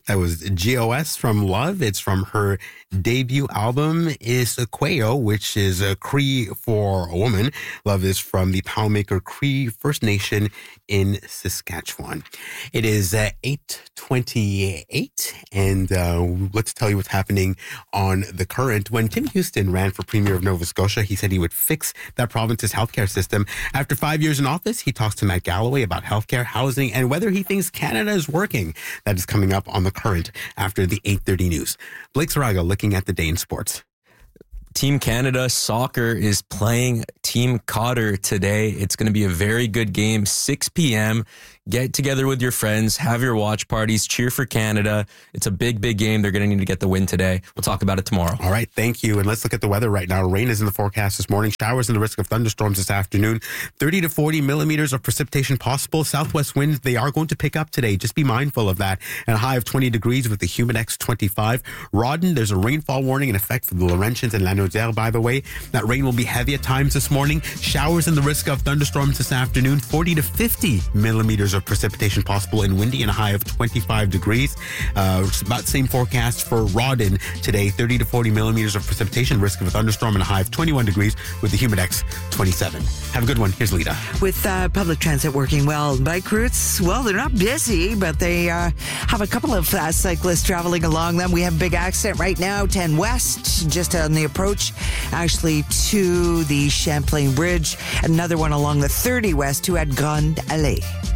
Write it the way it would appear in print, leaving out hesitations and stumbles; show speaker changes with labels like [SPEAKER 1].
[SPEAKER 1] That was GOS from Love. It's from her debut album, is Quayo, which is a Cree for a woman. Love is from the Poundmaker Cree First Nation in Saskatchewan. It is 8:28, and let's tell you what's happening on The Current. When Tim Houston ran for Premier of Nova Scotia, he said he would fix that province's healthcare system. After 5 years in office, he talks to Matt Galloway about healthcare, housing, and whether he thinks Canada is working. That is coming up on The Current after the 8:30 news. Blake Saraga looking at the day in sports.
[SPEAKER 2] Team Canada Soccer is playing Team Cotter today. It's going to be a very good game, 6 p.m. Get together with your friends, have your watch parties, cheer for Canada. It's a big, big game. They're going to need to get the win today. We'll talk about it tomorrow.
[SPEAKER 1] All right, thank you. And let's look at the weather right now. Rain is in the forecast this morning. Showers and the risk of thunderstorms this afternoon. 30 to 40 millimeters of precipitation possible. Southwest winds, they are going to pick up today. Just be mindful of that. And a high of 20 degrees with the Humidex 25. Rawdon, there's a rainfall warning in effect for the Laurentians and Lanaudière, by the way. That rain will be heavy at times this morning. Showers and the risk of thunderstorms this afternoon. 40 to 50 millimeters of precipitation possible and windy, and a high of 25 degrees. About same forecast for Rawdon today. 30 to 40 millimeters of precipitation, risk of a thunderstorm, and a high of 21 degrees with the Humidex 27. Have a good one. Here's Lita.
[SPEAKER 3] With public transit working well, bike routes, well, they're not busy, but they have a couple of cyclists traveling along them. We have a big accident right now, 10 West, just on the approach, actually, to the Champlain Bridge. Another one along the 30 West to at Grande Allée.